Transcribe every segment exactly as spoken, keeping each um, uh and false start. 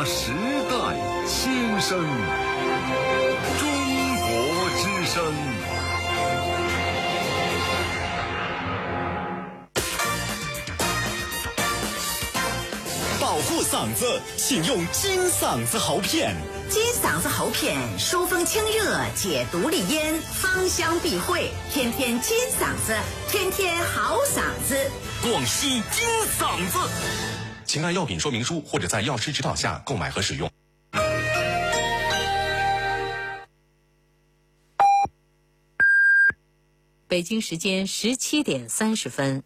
时代心声，中国之声。 保护嗓子，请用金嗓子喉片。 金嗓子喉片疏风清热，解毒利咽，芳香避秽，天天金嗓子，天天好嗓子。 广西金嗓子。 请按药品说明书或者在药师指导下购买和使用。 北京时间十七点三十分。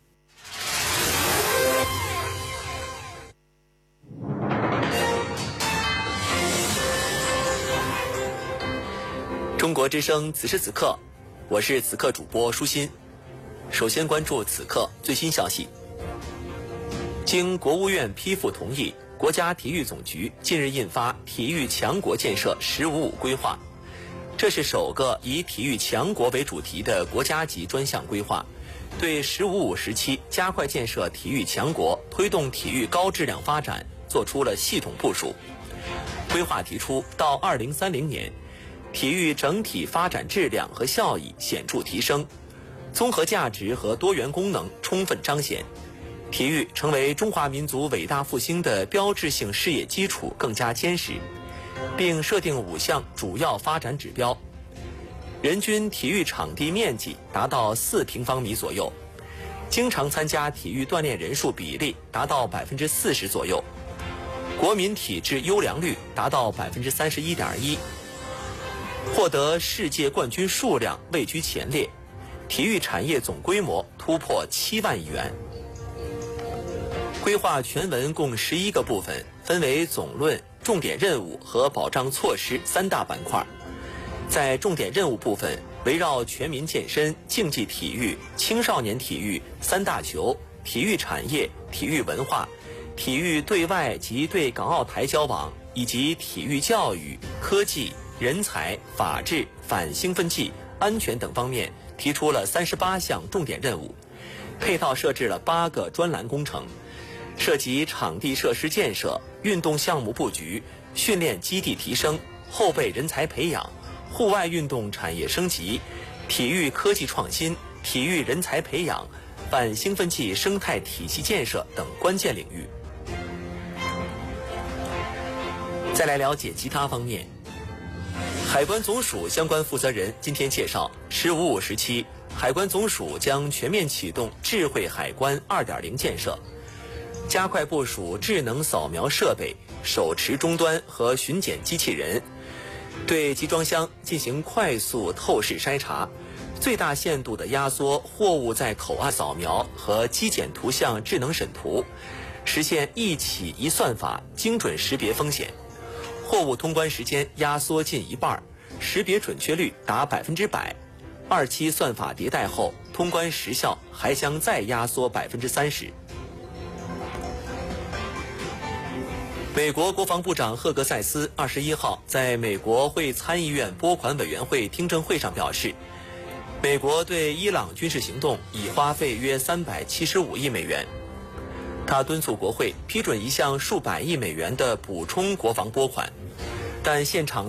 中国之声此时此刻，我是此刻主播舒心。首先关注此刻最新消息。经国务院批复同意，国家体育总局近日印发体育强国建设“十五五”规划。这是首个以体育强国为主题的国家级专项规划，对“十五五”时期加快建设体育强国、推动体育高质量发展作出了系统部署。规划提出，到二零三零年，体育整体发展质量和效益显著提升，综合价值和多元功能充分彰显，体育成为中华民族伟大复兴的标志性事业基础更加坚实，并设定五项主要发展指标：人均体育场地面积达到四平方米左右，经常参加体育锻炼人数比例达到百分之四十左右，国民体质优良率达到百分之三十一点一。获得世界冠军数量位居前列，体育产业总规模突破七万亿元。规划全文共十一个部分，分为总论、重点任务和保障措施三大板块。在重点任务部分，围绕全民健身、竞技体育、青少年体育、三大球、体育产业、体育文化、体育对外及对港澳台交往，以及体育教育、科技、人才、法治、反兴奋剂、安全等方面提出了三十八项重点任务，配套设置了八个专栏工程，涉及场地设施建设、运动项目布局、训练基地提升、后备人才培养、户外运动产业升级、体育科技创新、体育人才培养、反兴奋剂生态体系建设等关键领域。再来了解其他方面。海关总署相关负责人今天介绍，“十五五”时期，海关总署将全面启动智慧海关 二点零 建设，加快部署智能扫描设备、手持终端和巡检机器人，对集装箱进行快速透视筛查，最大限度地压缩货物在口岸扫描和机检图像智能审图，实现一起一算法精准识别风险。货物通关时间压缩近一半，识别准确率达百分之百。二期算法迭代后，通关时效还将再压缩百分之三十。美国国防部长赫格塞斯二十一号在美国会参议院拨款委员会听证会上表示，美国对伊朗军事行动已花费约三百七十五亿美元。他敦促国会批准一项数百亿美元的补充国防拨款，但现场